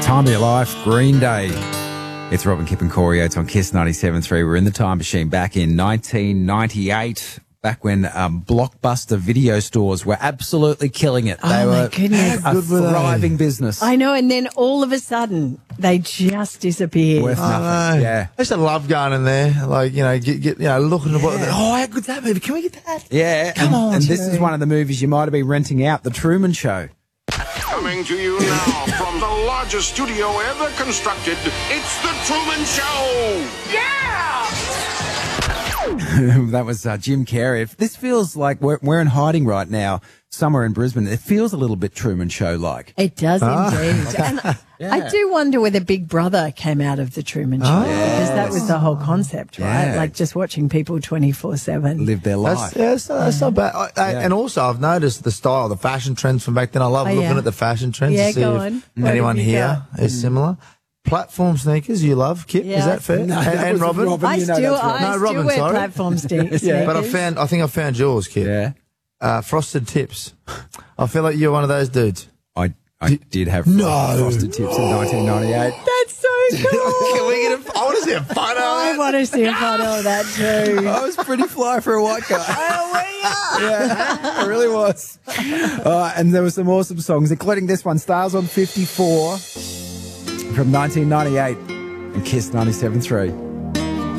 Time of Your Life, Green Day. It's Robin, Kip and Corey Oates on Kiss 97.3. We're in the time machine back in 1998, back when Blockbuster video stores were absolutely killing it. They my were goodness. a thriving business. I know, and then all of a sudden, they just disappeared. Worth I nothing. know. Yeah. I used to love going in there, like, looking at what, oh, how good's that movie? Can we get that? Yeah. Come on, and this is Terry. one of the movies you might have been renting out, The Truman Show. Coming to you now from the largest studio ever constructed, it's The Truman Show! Yeah! That was Jim Carrey. This feels like we're in hiding right now, somewhere in Brisbane. It feels a little bit Truman Show-like. It does indeed. And I do wonder whether Big Brother came out of the Truman Show, because that was the whole concept, right? Yeah. Like just watching people 24/7. Live their life. That's not bad. And also, I've noticed the style, the fashion trends from back then. I love looking at the fashion trends Yeah, to see go if on. What anyone have you here is similar. Platform sneakers you love, Kip? Yeah. Is that fair? No, that and was Robin? Robin. I You know still, that's right. No, I Robin, still wear sorry. platform sneakers. But I think I found yours, Kip. Yeah. Frosted tips. I feel like you're one of those dudes. I did have frosted tips in 1998. That's so cool. Can we get I want to see a photo. I want to see a photo of that too. I was pretty fly for a white guy. Yeah, it really was. And there were some awesome songs, including this one, Stars on 54 from 1998 and Kiss 97.3.